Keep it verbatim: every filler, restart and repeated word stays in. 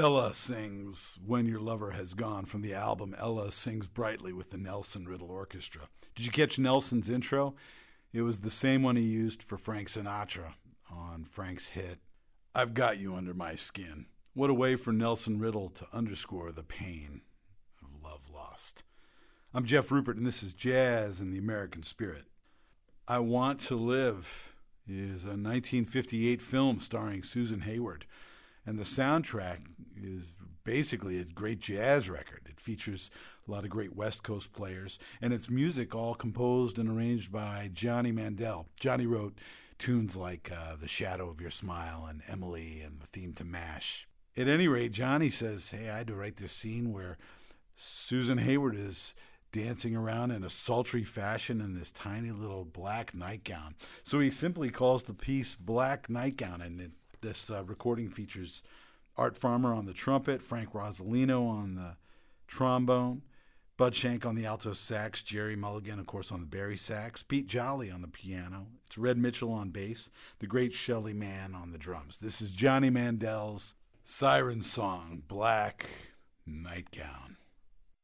Ella sings When Your Lover Has Gone from the album Ella Sings Brightly with the Nelson Riddle Orchestra. Did you catch Nelson's intro? It was the same one he used for Frank Sinatra on Frank's hit, I've Got You Under My Skin. What a way for Nelson Riddle to underscore the pain of love lost. I'm Jeff Rupert, and this is Jazz in the American Spirit. I Want to Live is a nineteen fifty-eight film starring Susan Hayward, and the soundtrack is basically a great jazz record. It features a lot of great West Coast players, and its music all composed and arranged by Johnny Mandel. Johnny wrote tunes like uh, The Shadow of Your Smile and Emily and the theme to MASH. At any rate, Johnny says, hey, I had to write this scene where Susan Hayward is dancing around in a sultry fashion in this tiny little black nightgown. So he simply calls the piece Black Nightgown, and it, this uh, recording features Art Farmer on the trumpet, Frank Rosolino on the trombone, Bud Shank on the alto sax, Jerry Mulligan, of course, on the bari sax, Pete Jolly on the piano. It's Red Mitchell on bass, the great Shelly Manne on the drums. This is Johnny Mandel's Siren Song, Black Nightgown.